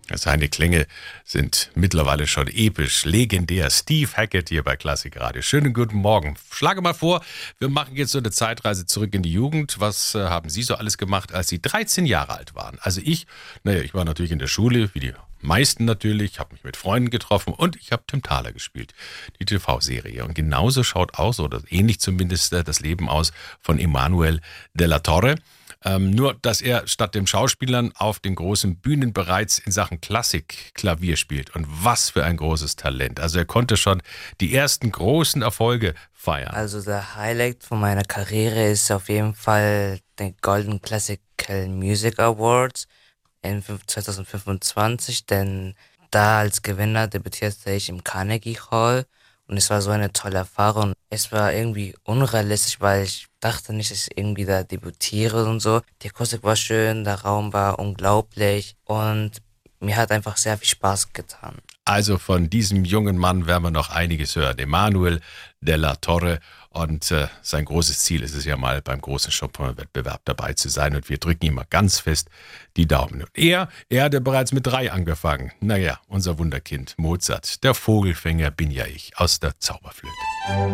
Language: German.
Seine Klänge sind mittlerweile schon episch, legendär. Steve Hackett hier bei Klassikradio. Schönen guten Morgen. Schlage mal vor, wir machen jetzt so eine Zeitreise zurück in die Jugend. Was haben Sie so alles gemacht, als Sie 13 Jahre alt waren? Also ich war natürlich in der Schule, wie die meisten natürlich, habe mich mit Freunden getroffen und ich habe Tim Thaler gespielt, die TV-Serie. Und genauso schaut aus, oder ähnlich zumindest, das Leben aus von Emanuel de la Torre. Nur, dass er statt dem Schauspielern auf den großen Bühnen bereits in Sachen Klassik Klavier spielt. Und was für ein großes Talent. Also er konnte schon die ersten großen Erfolge feiern. Also der Highlight von meiner Karriere ist auf jeden Fall der Golden Classical Music Awards in 2025, denn da als Gewinner debütierte ich im Carnegie Hall und es war so eine tolle Erfahrung. Es war irgendwie unrealistisch, weil ich dachte nicht, dass ich irgendwie da debütiere und so. Die Akustik war schön, der Raum war unglaublich und mir hat einfach sehr viel Spaß getan. Also von diesem jungen Mann werden wir noch einiges hören. Emanuel de la Torre. Und sein großes Ziel ist es ja mal, beim großen Chopin-Wettbewerb dabei zu sein. Und wir drücken ihm mal ganz fest die Daumen. Und er hatte bereits mit 3 angefangen. Naja, unser Wunderkind Mozart, der Vogelfänger bin ja ich aus der Zauberflöte.